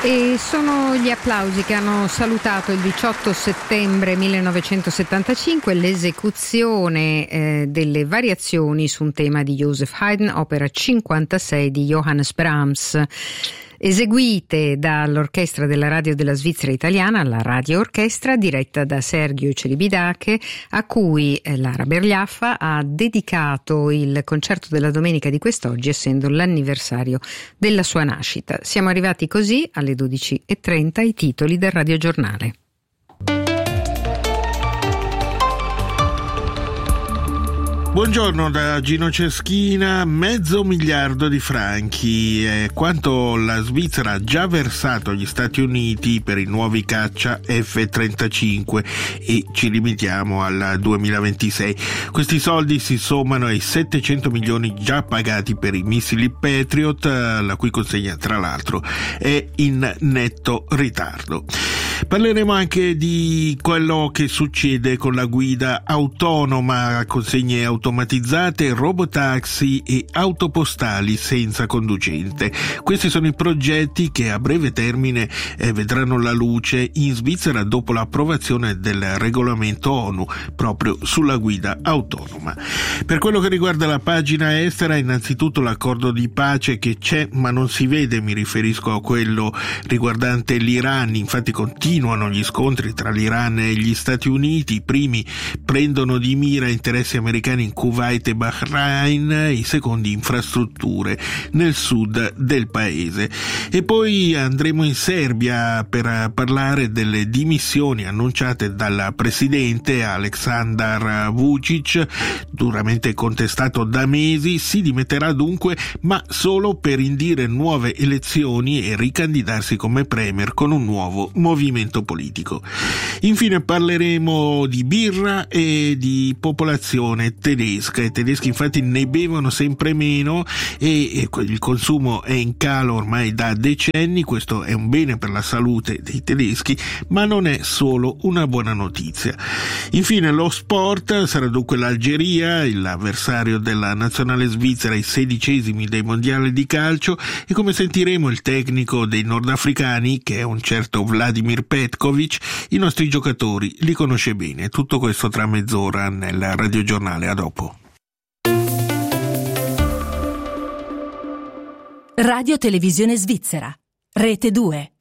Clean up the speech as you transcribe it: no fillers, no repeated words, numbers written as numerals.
E sono gli applausi che hanno salutato il 18 settembre 1975 l'esecuzione delle variazioni su un tema di Joseph Haydn, opera 56 di Johannes Brahms, eseguite dall'Orchestra della Radio della Svizzera Italiana, la Radio Orchestra, diretta da Sergio Celibidache, a cui Lara Bergliaffa ha dedicato il concerto della domenica di quest'oggi, essendo l'anniversario della sua nascita. Siamo arrivati così alle 12:30, i titoli del radiogiornale. Buongiorno da Gino Ceschina. 500 miliardi di franchi è quanto la Svizzera ha già versato agli Stati Uniti per i nuovi caccia F-35 e ci limitiamo al 2026. Questi soldi si sommano ai 700 milioni già pagati per i missili Patriot, la cui consegna tra l'altro è in netto ritardo. Parleremo anche di quello che succede con la guida autonoma, consegne automatizzate, robotaxi e autopostali senza conducente. Questi sono i progetti che a breve termine vedranno la luce in Svizzera dopo l'approvazione del regolamento ONU proprio sulla guida autonoma. Per quello che riguarda la pagina estera, innanzitutto l'accordo di pace che c'è ma non si vede, mi riferisco a quello riguardante l'Iran. Infatti continuano gli scontri tra l'Iran e gli Stati Uniti. I primi prendono di mira interessi americani in Kuwait e Bahrain, i secondi infrastrutture nel sud del paese. E poi andremo in Serbia per parlare delle dimissioni annunciate dal presidente Aleksandar Vučić, duramente contestato da mesi. Si dimetterà dunque, ma solo per indire nuove elezioni e ricandidarsi come premier con un nuovo movimento politico. Infine parleremo di birra e di popolazione tedesca. I tedeschi infatti ne bevono sempre meno e il consumo è in calo ormai da decenni. Questo è un bene per la salute dei tedeschi, ma non è solo una buona notizia. Infine lo sport, sarà dunque l'Algeria, l'avversario della nazionale svizzera, ai 16esimi dei mondiali di calcio, e come sentiremo il tecnico dei nordafricani, che è un certo Vladimir Petkovic, i nostri giocatori li conosce bene. Tutto questo tra mezz'ora nel radiogiornale. A dopo. Radio Televisione Svizzera, Rete 2.